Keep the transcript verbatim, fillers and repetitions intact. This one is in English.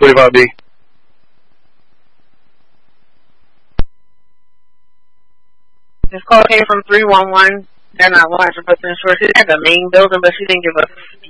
forty-five B. This call came from three one one. They're not one hundred percent sure. She's at the main building, but she didn't give us